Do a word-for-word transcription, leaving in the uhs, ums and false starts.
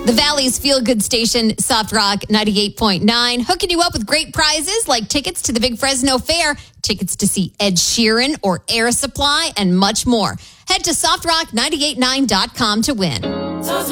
The Valley's feel-good station, Soft Rock ninety-eight point nine, hooking you up with great prizes like tickets to the Big Fresno Fair, tickets to see Ed Sheeran or Air Supply, and much more. Head to soft rock nine eight nine dot com to win.